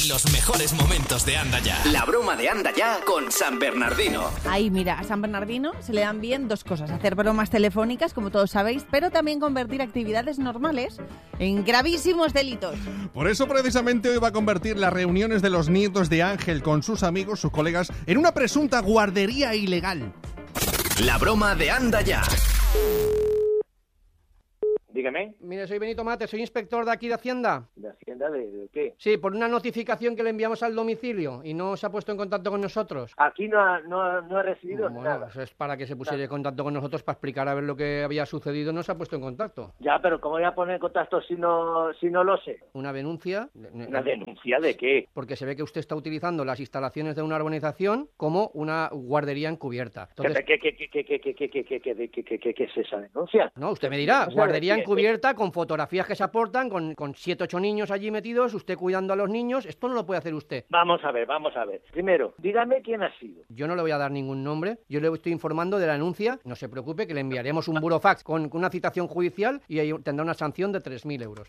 Los mejores momentos de Anda Ya. La broma de Anda Ya con San Bernardino. Ay, mira, a San Bernardino se le dan bien dos cosas. Hacer bromas telefónicas, como todos sabéis, pero también convertir actividades normales en gravísimos delitos. Por eso, precisamente, hoy va a convertir las reuniones de los nietos de Ángel con sus amigos, sus colegas, en una presunta guardería ilegal. La broma de Anda Ya. Dígame. Mire, soy Benito Mate, soy inspector de aquí de Hacienda. ¿De Hacienda de qué? Sí, por una notificación que le enviamos al domicilio y no se ha puesto en contacto con nosotros. Aquí no ha recibido nada. Bueno, eso es para que se pusiera en contacto con nosotros para explicar a ver lo que había sucedido. No se ha puesto en contacto. Ya, pero ¿cómo voy a poner en contacto si no lo sé? ¿Una denuncia? ¿Una denuncia de qué? Porque se ve que usted está utilizando las instalaciones de una urbanización como una guardería encubierta. Entonces, ¿Qué es esa denuncia? no, usted me dirá, guardería encubierta con fotografías que se aportan, con 7, 8 niños allí metidos, usted cuidando a los niños. Esto no lo puede hacer usted. Vamos a ver. Primero, dígame quién ha sido. Yo no le voy a dar ningún nombre, yo le estoy informando de la denuncia. No se preocupe, que le enviaremos un burofax con una citación judicial y ahí tendrá una sanción de 3.000 euros.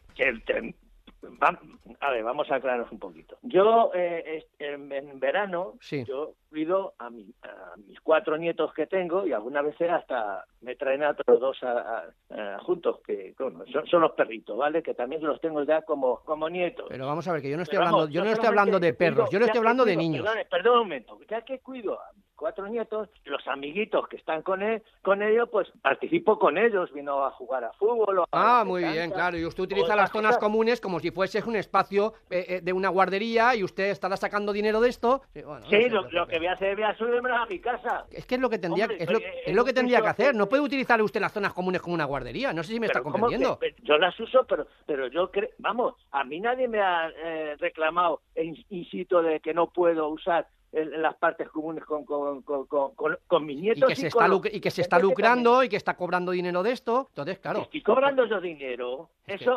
A ver, vamos a aclararnos un poquito. Yo, en verano, Sí. yo cuido a mis 4 nietos que tengo y algunas veces hasta me traen a otros 2 juntos, que bueno, son los perritos, ¿vale? Que también los tengo ya como nietos. Pero vamos a ver, que yo no estoy Pero hablando, vamos, yo no yo estoy hablando de solamente perros, yo le ya estoy que hablando de cuido, niños. Perdón un momento, ya que cuido a mis 4 nietos, los amiguitos que están con ellos, pues participo con ellos, vino a jugar a fútbol. O a Muy bien, cancha, claro, y usted utiliza otras las zonas cosas. comunes como si fuese un espacio de una guardería y usted estará sacando dinero de esto. Sí, bueno, Sí, no sé, lo que voy a hacer, voy a subirme a mi casa. Es que es lo que tendría, Hombre, es lo que tendría que hacer. No piso- puede utilizar usted las zonas comunes como una guardería. No sé si me está Pero ¿cómo comprendiendo. que? Yo las uso, pero yo creo, vamos, a mí nadie me ha reclamado in situ de que no puedo usar las partes comunes con mis nietos. Y que se está lucrando y que está cobrando dinero de esto. Entonces, claro. Estoy cobrando yo dinero. Eso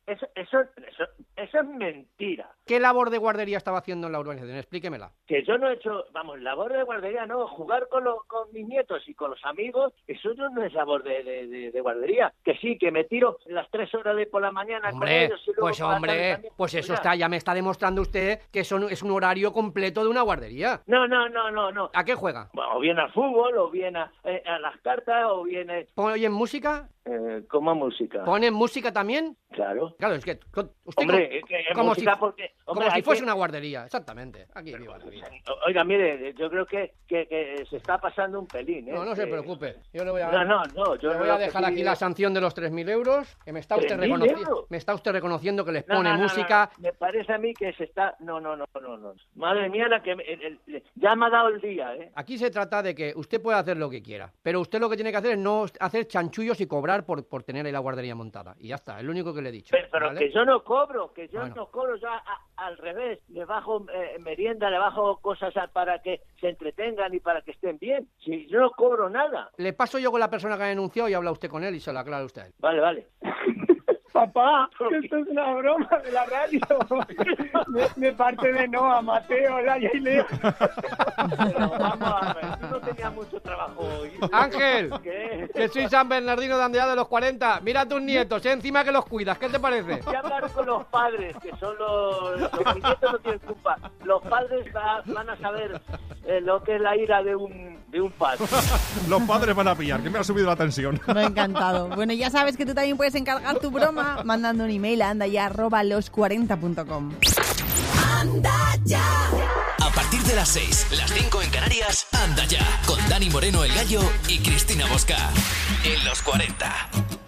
es mentira. ¿Qué labor de guardería estaba haciendo en la urbanización? Explíquemela. Que yo no he hecho, vamos, labor de guardería, no, jugar con mis nietos y con los amigos, eso no es labor de guardería. Que sí, que me tiro las 3 horas de por la mañana con Hombre, ellos y luego por la tarde también. pues eso Oiga, ya me está demostrando usted que eso es un horario completo de una guardería. No. ¿A qué juega? O bien al fútbol, o bien a las cartas, o bien... ¿Oyen música? ¿Cómo música? ¿Ponen música también? Claro. Claro, es que usted Hombre, como música si, porque... como Hombre, si hay fuese que- una guardería, exactamente. Aquí viva la vida. Oiga, mire, yo creo que se está pasando un pelín, ¿eh? No se Que- preocupe. Yo le voy a, No, yo le voy lo a que dejar sí aquí digo- la sanción de los 3.000 euros, que me está usted 3.000 euros. reconociendo que les No, pone no, música. no. Me parece a mí que se está... No. Madre mía, ya me ha dado el día, ¿eh? Aquí se trata de que usted puede hacer lo que quiera, pero usted lo que tiene que hacer es no hacer chanchullos y cobrar por tener ahí la guardería montada. Y ya está, es lo único que le he dicho. Pero ¿vale? que yo no cobro, Bueno. yo al revés, le bajo merienda, le bajo cosas para que se entretengan y para que estén bien. Si yo no cobro nada. Le paso yo con la persona que ha denunciado y habla usted con él y se lo aclara usted a él. Vale. Papá, esto es una broma de la radio. De parte de Noa, Mateo, Laia y Leo. Pero vamos a ver, tú no tenías mucho trabajo hoy. Ángel, ¿Qué? que soy San Bernardino de Andea de los 40. Mira a tus nietos, encima que los cuidas. ¿Qué te parece? Voy a hablar con los padres, que son los nietos no tienen culpa. Los padres van a saber lo que es la ira de un padre. Los padres van a pillar, que me ha subido la tensión. Me ha encantado. Bueno, ya sabes que tú también puedes encargar tu broma mandando un email a andaya@los40.com. A partir de las 6, las 5 en Canarias, Anda Ya con Dani Moreno el Gallo y Cristina Bosca. En los 40.